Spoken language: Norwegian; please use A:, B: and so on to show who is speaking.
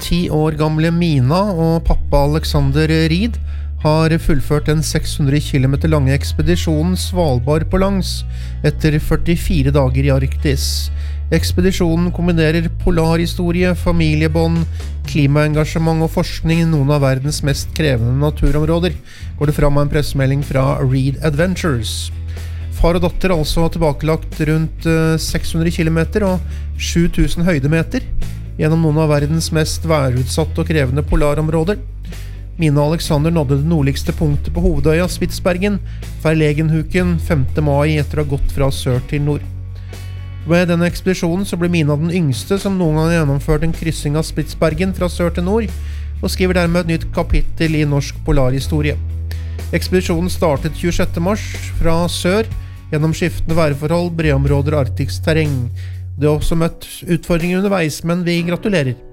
A: 10 år gamle Mina og pappa Alexander Reed har fullført den 600 km lange ekspedisjonen Svalbard på langs etter 44 dager i Arktis. Ekspedisjonen kombinerer polarhistorie, familiebånd, klimaengasjement og forskning i noen av verdens mest krevende naturområder, går det fram av en pressemelding fra Reed Adventures. Far og datter altså har tilbakelagt rundt 600 km og 7000 høydemeter gjennom noen av verdens mest værutsatte og krevende polarområder. Mina og Alexander nådde det nordligste punktet på hovedøya Spitsbergen, Verlegenhuken, 5. mai etter å ha gått fra sør til nord. Ved denne ekspedisjonen så ble Mina den yngste som noen gang gjennomførte en kryssing av Spitsbergen fra sør til nord, og skriver dermed et nytt kapittel i norsk polarhistorie. Ekspedisjonen startet 26. mars fra sør, gjennom skiftende værforhold, bredområder og arktisk terreng. Det har også møtt utfordringer underveis, men vi gratulerer.